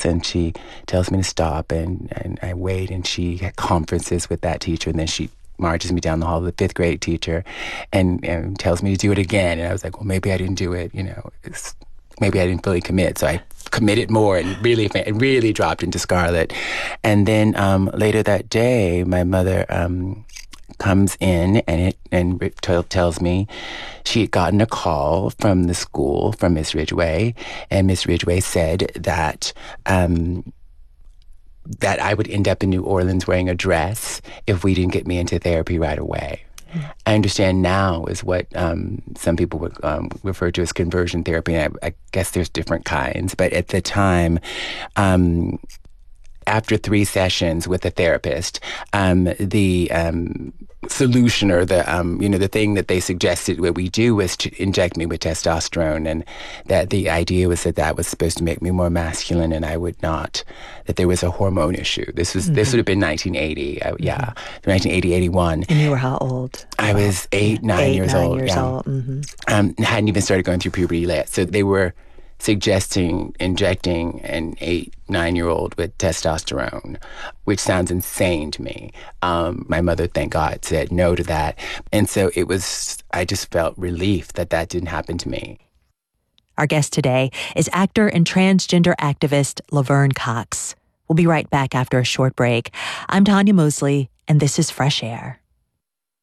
class, and she tells me to stop, and I wait, and she had conferences with that teacher, and then she marches me down the hall to the fifth grade teacher and tells me to do it again. And I was like, well, maybe I didn't do it, maybe I didn't fully commit. So I committed more and really dropped into Scarlet. And then later that day, my mother comes in and tells me she had gotten a call from the school, from Miss Ridgway, and Miss Ridgway said that that I would end up in New Orleans wearing a dress if we didn't get me into therapy right away. I understand now is what some people would refer to as conversion therapy. And I guess there's different kinds. But at the time, after 3 sessions with a therapist, the solution or the thing that they suggested what we do was to inject me with testosterone, and that the idea was that was supposed to make me more masculine, and I would not, that there was a hormone issue. This would have been 1980, 1980, 81. And you were how old? I was 9 years old. Hadn't even started going through puberty yet. So they were suggesting injecting an 8-9-year-old with testosterone, which sounds insane to me. My mother, thank God, said no to that. And so I just felt relief that didn't happen to me. Our guest today is actor and transgender activist Laverne Cox. We'll be right back after a short break. I'm Tanya Mosley, and this is Fresh Air.